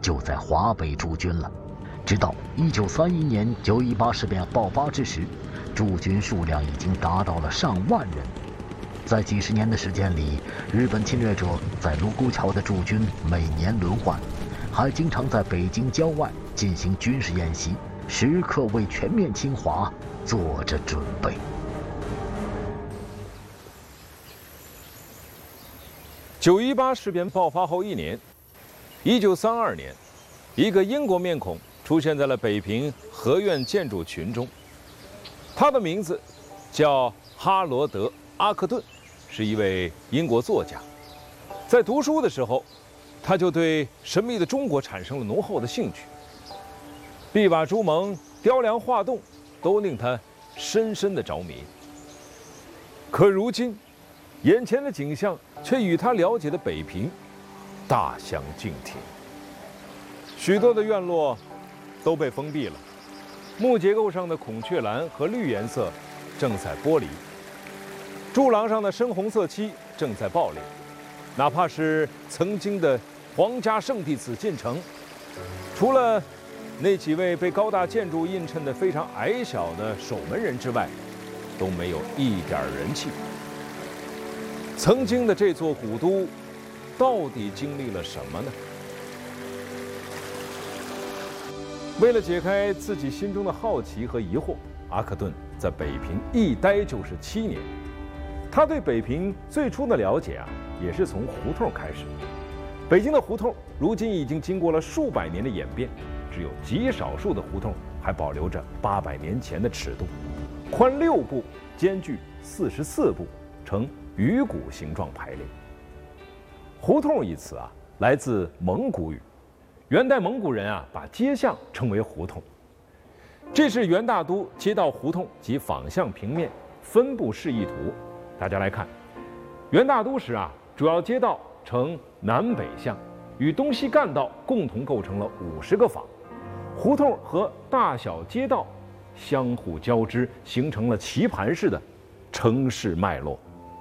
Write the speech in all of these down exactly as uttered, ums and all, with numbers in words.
就在华北驻军了。直到一九三一年九一八事变爆发之时，驻军数量已经达到了上万人。在几十年的时间里，日本侵略者在卢沟桥的驻军每年轮换，还经常在北京郊外进行军事演习，时刻为全面侵华做着准备。 九一八事变爆发后一年，一九三二年，一个英国面孔出现在了北平和苑建筑群中。他的名字叫哈罗德·阿克顿，是一位英国作家。在读书的时候，他就对神秘的中国产生了浓厚的兴趣。毕瓦朱蒙、雕梁画栋都令他深深的着迷。可如今，眼前的景象却与他了解的北平大相径庭。许多的院落都被封闭了，木结构上的孔雀蓝和绿颜色正在剥离，柱廊上的深红色漆正在爆裂。哪怕是曾经的皇家圣地紫禁城，除了那几位被高大建筑映衬得非常矮小的守门人之外，都没有一点人气。曾经的这座古都到底经历了什么呢？为了解开自己心中的好奇和疑惑，阿克顿在北平一待就是七年。他对北平最初的了解啊，也是从胡同开始。北京的胡同如今已经经过了数百年的演变，只有极少数的胡同还保留着八百年前的尺度，宽六步，间距四十四步，呈鱼骨形状排列。胡同一词啊，来自蒙古语，元代蒙古人啊把街巷称为胡同。这是元大都街道胡同及坊巷平面分布示意图。大家来看，元大都时啊，主要街道呈南北向，与东西干道共同构成了五十个坊，胡同和大小街道相互交织，形成了棋盘式的城市脉络。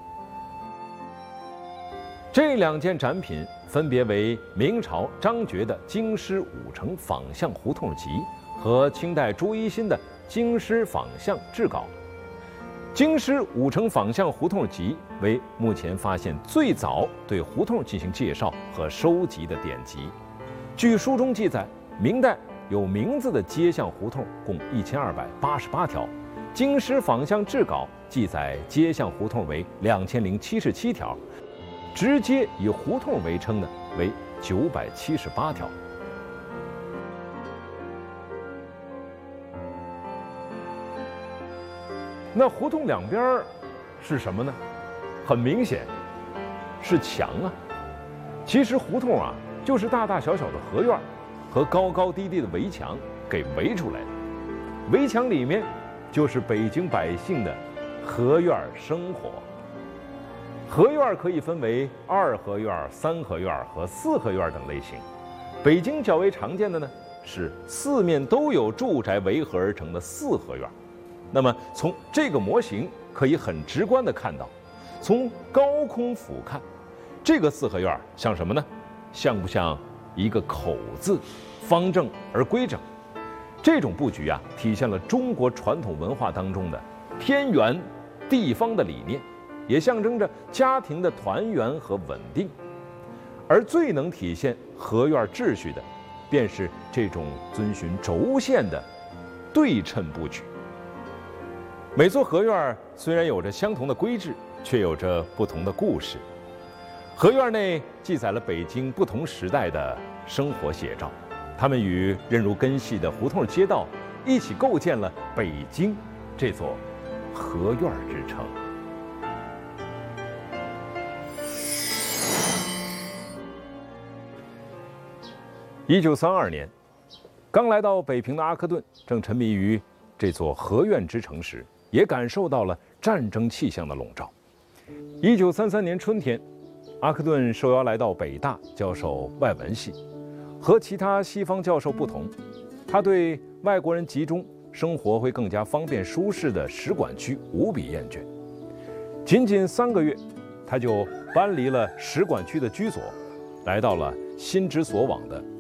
这两件展品分别为明朝张觉的《京师五城坊巷胡同集》和清代朱一新的《京师坊巷志稿》。《京师五城坊巷胡同集》为目前发现最早对胡同进行介绍和收集的典籍。据书中记载，明代有名字的街巷胡同共一千二百八十八条，《京师坊巷志稿》记载街巷胡同为两千零七十七条，直接以胡同为称的为九百七十八条。那胡同两边是什么呢？很明显是墙啊。其实胡同啊，就是大大小小的合院和高高低低的围墙给围出来的。围墙里面就是北京百姓的合院生活。合院可以分为二合院、三合院和四合院等类型。北京较为常见的呢是四面都有住宅围合而成的四合院。那么从这个模型可以很直观地看到，从高空俯瞰，这个四合院像什么呢？像不像一个口字，方正而规整？这种布局啊，体现了中国传统文化当中的天圆地方的理念，也象征着家庭的团圆和稳定。而最能体现合院秩序的，便是这种遵循轴线的对称布局。每座合院虽然有着相同的规制，却有着不同的故事。合院内记载了北京不同时代的生活写照，它们与韧如根系的胡同街道一起构建了北京这座合院之城。一九三二年，刚来到北平的阿克顿正沉迷于这座合院之城时，也感受到了战争气象的笼罩。一九三三年春天，阿克顿受邀来到北大教授外文系。和其他西方教授不同，他对外国人集中生活会更加方便舒适的使馆区无比厌倦。仅仅三个月，他就搬离了使馆区的居所，来到了心之所往的